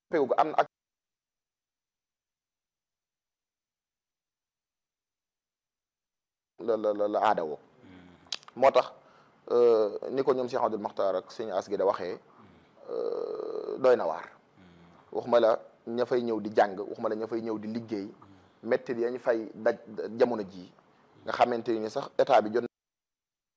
pegu am ak la aada woo moo tax ni ko ñoom Cheikh Abdoul Makhtar ak sëñ As gi da waxee doy na waar waxuma la ña fay ñëw di jàng waxuma la ña fay ñëw di liggéey métti yañ fay daj jamono ji nga xamante ni sax état bi jot